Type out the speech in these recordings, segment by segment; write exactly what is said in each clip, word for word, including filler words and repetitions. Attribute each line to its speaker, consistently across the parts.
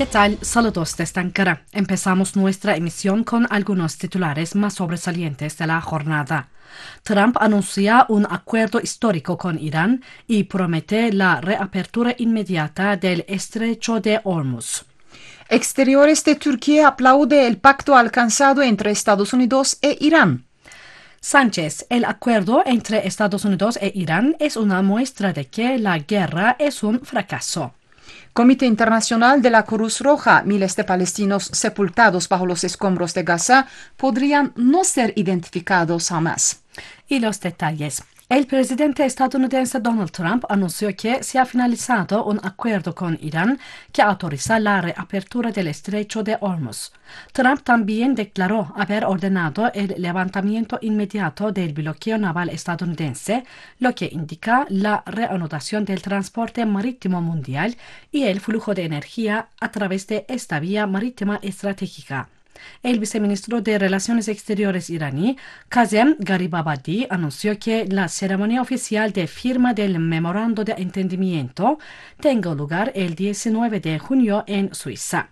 Speaker 1: ¿Qué tal? Saludos desde Ankara. Empezamos nuestra emisión con algunos titulares más sobresalientes de la jornada. Trump anuncia un acuerdo histórico con Irán y promete la reapertura inmediata del estrecho de Hormuz.
Speaker 2: Exteriores de Turquía aplaude el pacto alcanzado entre Estados Unidos e Irán.
Speaker 1: Sánchez, el acuerdo entre Estados Unidos e Irán es una muestra de que la guerra es un fracaso.
Speaker 2: Comité Internacional de la Cruz Roja, miles de palestinos sepultados bajo los escombros de Gaza podrían no ser identificados jamás.
Speaker 1: Y los detalles. El presidente estadounidense Donald Trump anunció que se ha finalizado un acuerdo con Irán que autoriza la reapertura del estrecho de Hormuz. Trump también declaró haber ordenado el levantamiento inmediato del bloqueo naval estadounidense, lo que indica la reanudación del transporte marítimo mundial y el flujo de energía a través de esta vía marítima estratégica. El viceministro de Relaciones Exteriores iraní, Kazem Garibabadi, anunció que la ceremonia oficial de firma del memorando de entendimiento tenga lugar el diecinueve de junio en Suiza.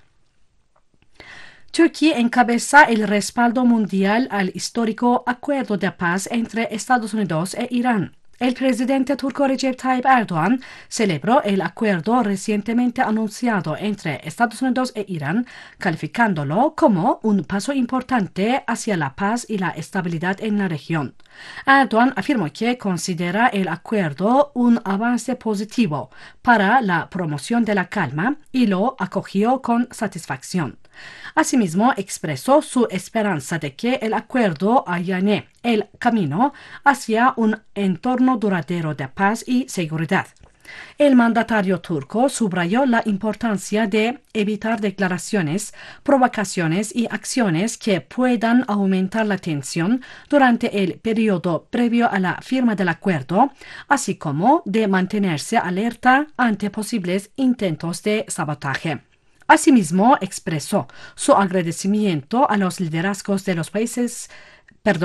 Speaker 1: Turquía encabeza el respaldo mundial al histórico acuerdo de paz entre Estados Unidos e Irán. El presidente turco Recep Tayyip Erdoğan celebró el acuerdo recientemente anunciado entre Estados Unidos e Irán, calificándolo como un paso importante hacia la paz y la estabilidad en la región. Erdoğan afirmó que considera el acuerdo un avance positivo para la promoción de la calma y lo acogió con satisfacción. Asimismo, expresó su esperanza de que el acuerdo allane el camino hacia un entorno duradero de paz y seguridad. El mandatario turco subrayó la importancia de evitar declaraciones, provocaciones y acciones que puedan aumentar la tensión durante el periodo previo a la firma del acuerdo, así como de mantenerse alerta ante posibles intentos de sabotaje. Asimismo, expresó su agradecimiento a los liderazgos de los países